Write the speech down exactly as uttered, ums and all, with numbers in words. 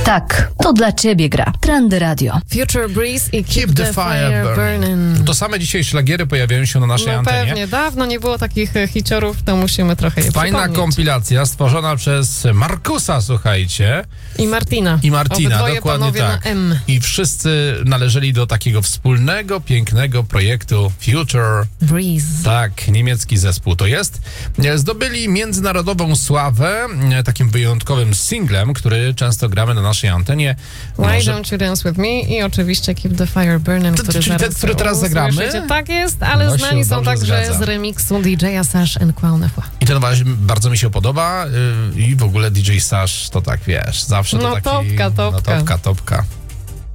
Tak, to dla ciebie gra. Trendy Radio. Future Breeze i Keep, Keep the, the Fire, fire Burning. burning. To same dzisiaj szlagiery pojawiają się na naszej no antenie. Pewnie, dawno nie było takich hiciorów, to musimy trochę je Fajna przypomnieć. kompilacja stworzona przez Markusa, słuchajcie. I Martina. I Martina, Obydwoje dokładnie panowie tak. na M. I wszyscy należeli do takiego wspólnego, pięknego projektu Future Breeze. Tak, niemiecki zespół to jest. Zdobyli międzynarodową sławę takim wyjątkowym singlem, który często gramy na naszej antenie. Why Może... Don't You Dance With Me i oczywiście Keep the Fire Burning, To- który czyli ten, zaraz który teraz zagramy? usłyszycie. Tak jest, ale No się znani są dobrze także zgadza. z remiksu D J Sash and Quaunefa. I ten właśnie bardzo mi się podoba yy, i w ogóle D J Sash to tak, wiesz, zawsze to No taki... topka, topka. No topka, topka.